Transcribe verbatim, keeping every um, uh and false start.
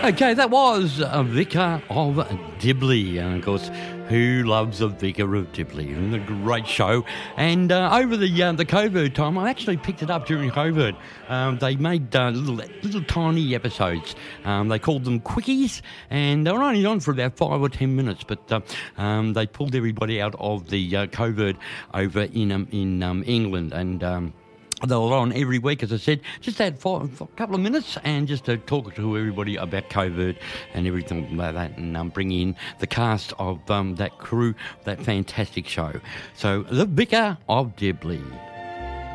Okay, that was a Vicar of Dibley, and of course, who loves a Vicar of Dibley? And a great show. And uh, over the uh, the COVID time, I actually picked it up during COVID. Um, they made uh, little little tiny episodes. Um, they called them quickies, and they were only on for about five or ten minutes. But uh, um, they pulled everybody out of the uh, COVID over in um, in um, England, and. Um, They were on every week, as I said, just had for, for a couple of minutes and just to talk to everybody about COVID and everything like that, and um, bring in the cast of um, that crew, that fantastic show. So, The Vicar of Dibley.